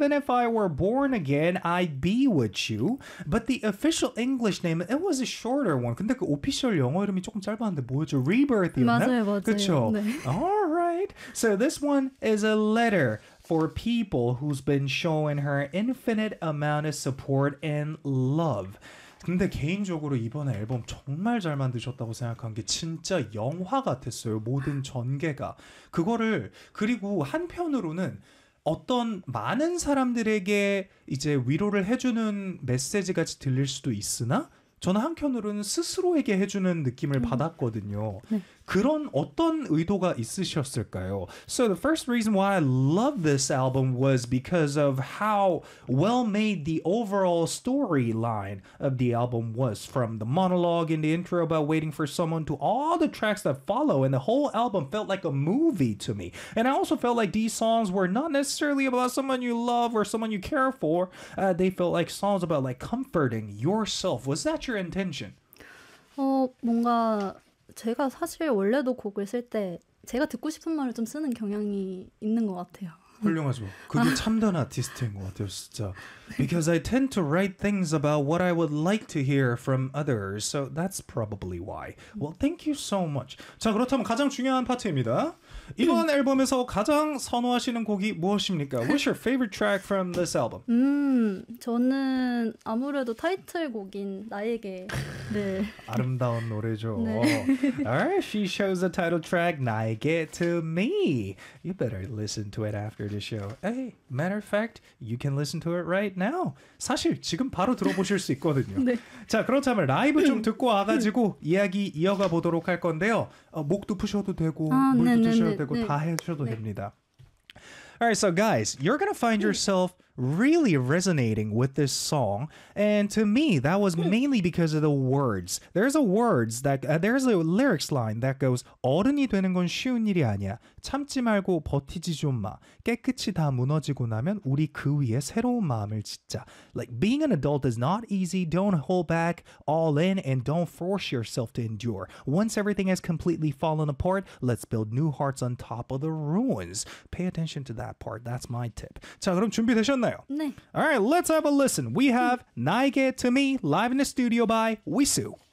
even if I were born again, I'd be with you. But the official English name, it was a shorter one. 근데 그 오피셜 영어 이름이 조금 짧았는데 뭐였죠? Rebirth였나? 맞아요. 그쵸? 네. All right. So this one is a letter for people who's been showing her infinite amount of support and love. 근데 개인적으로 이번에 앨범 정말 잘 만드셨다고 생각한 게 진짜 영화 같았어요. 모든 전개가. 그리고 한편으로는 어떤 많은 사람들에게 이제 위로를 해주는 메시지 같이 들릴 수도 있으나 저는 한편으로는 스스로에게 해주는 느낌을 받았거든요. 네. 그런 어떤 의도가 있으셨을까요? So the first reason why I love this album was because of how well made the overall storyline of the album was. From the monologue in the intro about waiting for someone to all the tracks that follow, and the whole album felt like a movie to me. And I also felt like these songs were not necessarily about someone you love or someone you care for. They felt like songs about like comforting yourself. Was that your intention? 뭔가 제가 사실 원래도 곡을 쓸 때 제가 듣고 싶은 말을 좀 쓰는 경향이 있는 것 같아요. 훌륭하죠. 그게 참된 아티스트인 것 같아요, 진짜. Because I tend to write things about what I would like to hear from others. So that's probably why. Well, thank you so much. 자, 그렇다면 가장 중요한 파트입니다. 이번 앨범에서 가장 선호하시는 곡이 무엇입니까? What's your favorite track from this album? 저는 아무래도 타이틀곡인 나에게를 아름다운 노래죠. 네. Alright, she shows the title track 나에게 to me. You better listen to it after the show. Hey, matter of fact, you can listen to it right now. 사실 지금 바로 들어보실 수 있거든요. 네. 자, 그렇다면 라이브 좀 듣고 와가지고 이야기 이어가 보도록 할 건데요. 목도 푸셔도 되고 물도 드셔도 되고 다 해주셔도 됩니다. Alright, so guys, you're gonna find yourself really resonating with this song, and to me that was mainly because of the words. There's a lyrics line that goes 어른이 되는 건 쉬운 일이 아니야. 참지 말고 버티지 좀 마. 깨끗이 다 무너지고 나면 우리 그 위에 새로운 마음을 짓자. Like being an adult is not easy. Don't hold back, all in, and don't force yourself to endure. Once everything has completely fallen apart, let's build new hearts on top of the ruins. Pay attention to that part. That's my tip. 자, 그럼 준비되셨나요? 네. All right, let's have a listen. We have 나에게 to me live in the studio by Wisu.